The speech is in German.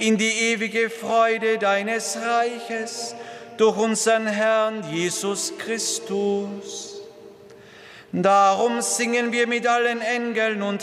in die ewige Freude deines Reiches durch unseren Herrn Jesus Christus. Darum singen wir mit allen Engeln und